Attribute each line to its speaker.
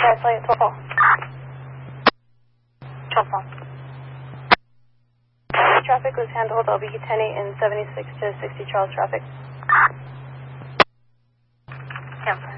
Speaker 1: Translate 12. 12. Traffic was handled LB10 in 76 to 60 Charles traffic. Cancel.